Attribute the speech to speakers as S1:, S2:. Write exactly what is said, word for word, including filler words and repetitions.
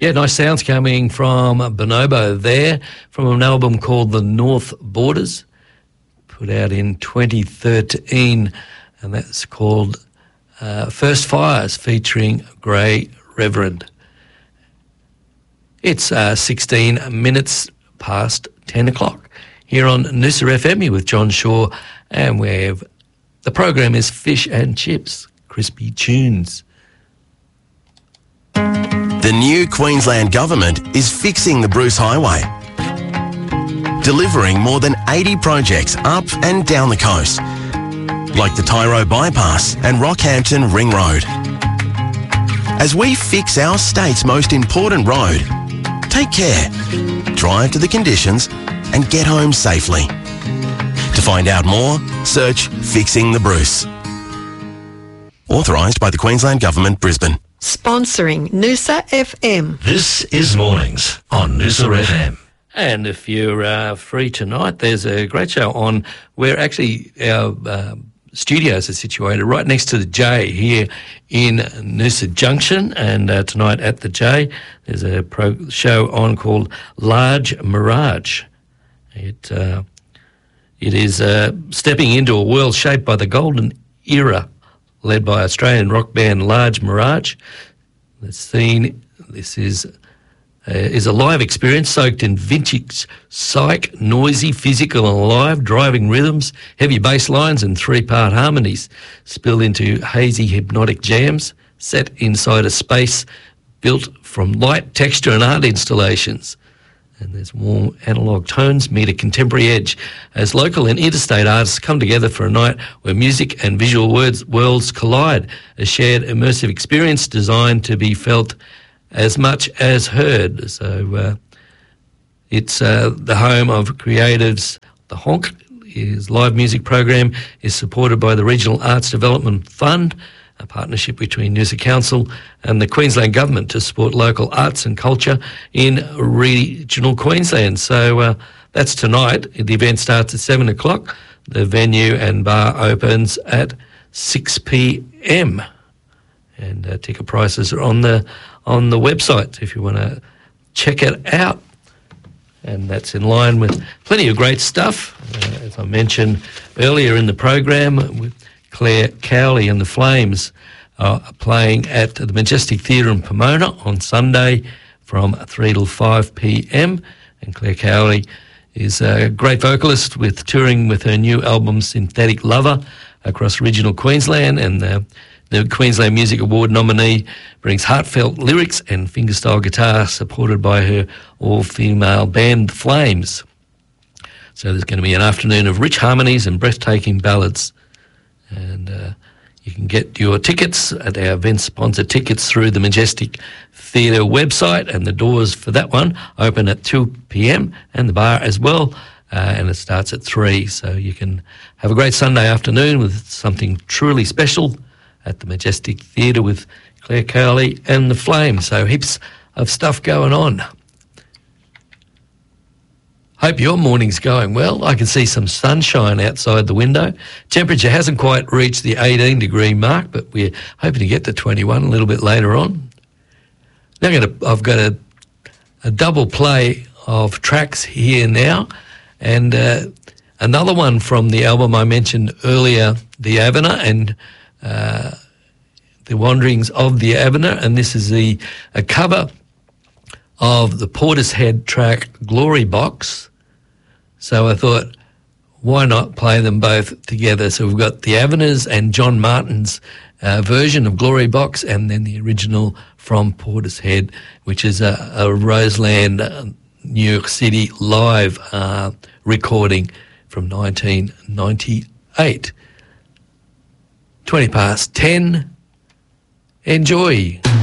S1: Yeah, nice sounds coming from Bonobo there, from an album called The North Borders, put out in twenty thirteen, and that's called uh, First Fires, featuring Grey Reverend. It's uh, sixteen minutes past ten o'clock here on Noosa F M with John Shaw, and we have, the program is Fish and Chips, crispy tunes.
S2: The new Queensland Government is fixing the Bruce Highway, delivering more than eighty projects up and down the coast, like the Tyro Bypass and Rockhampton Ring Road. As we fix our state's most important road, take care, drive to the conditions and get home safely. To find out more, search Fixing the Bruce. Authorised by the Queensland Government, Brisbane.
S3: Sponsoring Noosa F M.
S4: This is Mornings on Noosa F M.
S1: And if you're uh, free tonight, there's a great show on where actually our uh, studios are situated right next to the J here in Noosa Junction. And uh, tonight at the J, there's a pro show on called Large Mirage. It uh, it is uh, stepping into a world shaped by the golden era, led by Australian rock band Large Mirage. The scene, this is uh, is a live experience soaked in vintage psych, noisy, physical and alive, driving rhythms, heavy bass lines and three-part harmonies spill into hazy hypnotic jams set inside a space built from light, texture and art installations. And there's warm analogue tones meet a contemporary edge as local and interstate artists come together for a night where music and visual words, worlds collide, a shared immersive experience designed to be felt as much as heard. So uh, it's uh, the home of creatives. The Honk, his live music program, is supported by the Regional Arts Development Fund, a partnership between Noosa Council and the Queensland Government to support local arts and culture in regional Queensland. So uh, that's tonight. The event starts at seven o'clock. The venue and bar opens at six p.m. And uh, ticket prices are on the on the website if you want to check it out. And that's in line with plenty of great stuff. Uh, as I mentioned earlier in the program, with Claire Cowley and the Flames are playing at the Majestic Theatre in Pomona on Sunday from three till five p.m. And Claire Cowley is a great vocalist with touring with her new album Synthetic Lover across regional Queensland, and the, the Queensland Music Award nominee brings heartfelt lyrics and fingerstyle guitar supported by her all-female band The Flames. So there's going to be an afternoon of rich harmonies and breathtaking ballads. And uh, you can get your tickets at our event sponsor tickets through the Majestic Theatre website, and the doors for that one open at two p.m. and the bar as well, uh, and it starts at three. So you can have a great Sunday afternoon with something truly special at the Majestic Theatre with Claire Cowley and the Flames. So heaps of stuff going on. Hope your morning's going well. I can see some sunshine outside the window. Temperature hasn't quite reached the eighteen degree mark, but we're hoping to get to twenty-one a little bit later on. Now I'm gonna, I've got a, a double play of tracks here now, and uh, another one from the album I mentioned earlier, The Avener, and uh, The Wanderings of the Avener, and this is the a cover of the Portishead track Glory Box. So I thought, why not play them both together? So we've got the Aveners and John Martin's uh, version of Glory Box, and then the original from Portishead, which is a, a Roseland, uh, New York City live uh, recording from nineteen ninety-eight. twenty past ten. Enjoy.